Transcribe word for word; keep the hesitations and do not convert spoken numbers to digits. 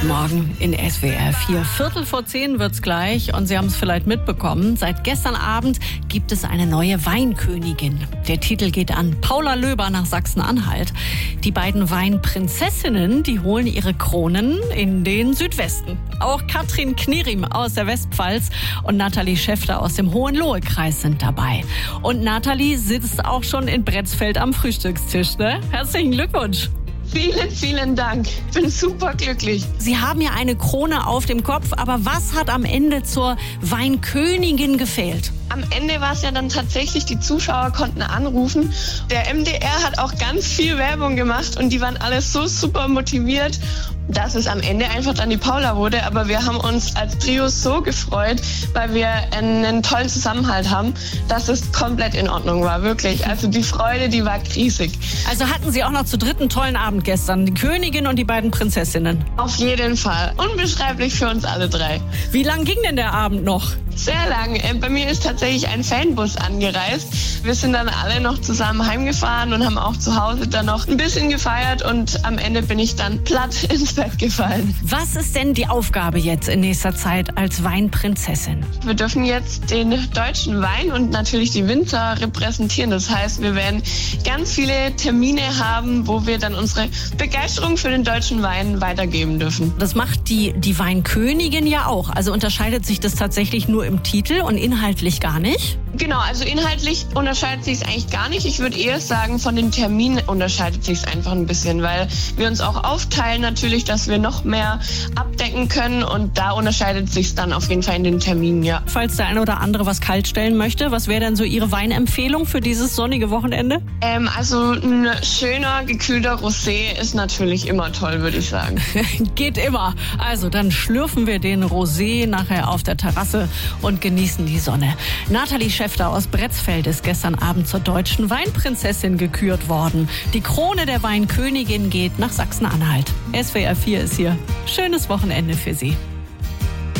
Morgen in S W R vier. Viertel vor zehn wird's gleich und Sie haben es vielleicht mitbekommen. Seit gestern Abend gibt es eine neue Weinkönigin. Der Titel geht an Paula Löber nach Sachsen-Anhalt. Die beiden Weinprinzessinnen, die holen ihre Kronen in den Südwesten. Auch Katrin Knierim aus der Westpfalz und Nathalie Schäfter aus dem Hohenlohe-Kreis sind dabei. Und Nathalie sitzt auch schon in Bretzfeld am Frühstückstisch, ne? Herzlichen Glückwunsch! Vielen, vielen Dank. Ich bin super glücklich. Sie haben ja eine Krone auf dem Kopf, aber was hat am Ende zur Weinkönigin gefehlt? Am Ende war es ja dann tatsächlich, die Zuschauer konnten anrufen. Der M D R hat auch ganz viel Werbung gemacht und die waren alle so super motiviert, dass es am Ende einfach dann die Paula wurde. Aber wir haben uns als Trio so gefreut, weil wir einen tollen Zusammenhalt haben, dass es komplett in Ordnung war, wirklich. Also die Freude, die war riesig. Also hatten Sie auch noch zu dritt einen tollen Abend gestern, die Königin und die beiden Prinzessinnen? Auf jeden Fall. Unbeschreiblich für uns alle drei. Wie lang ging denn der Abend noch? Sehr lang. Bei mir ist tatsächlich ein Fanbus angereist. Wir sind dann alle noch zusammen heimgefahren und haben auch zu Hause dann noch ein bisschen gefeiert und am Ende bin ich dann platt ins Bett gefallen. Was ist denn die Aufgabe jetzt in nächster Zeit als Weinprinzessin? Wir dürfen jetzt den deutschen Wein und natürlich die Winzer repräsentieren. Das heißt, wir werden ganz viele Termine haben, wo wir dann unsere Begeisterung für den deutschen Wein weitergeben dürfen. Das macht die, die Weinkönigin ja auch. Also unterscheidet sich das tatsächlich nur im Titel und inhaltlich gar nicht? Genau, also inhaltlich unterscheidet sich es eigentlich gar nicht. Ich würde eher sagen, von den Terminen unterscheidet sich es einfach ein bisschen, weil wir uns auch aufteilen natürlich, dass wir noch mehr abdecken können und da unterscheidet sich es dann auf jeden Fall in den Terminen, ja. Falls der eine oder andere was kalt stellen möchte, was wäre denn so Ihre Weinempfehlung für dieses sonnige Wochenende? Ähm, also ein schöner, gekühlter Rosé ist natürlich immer toll, würde ich sagen. Geht immer. Also dann schlürfen wir den Rosé nachher auf der Terrasse und genießen die Sonne. Nathalie Schäfter aus Bretzfeld ist gestern Abend zur deutschen Weinprinzessin gekürt worden. Die Krone der Weinkönigin geht nach Sachsen-Anhalt. S W R vier ist hier. Schönes Wochenende für Sie.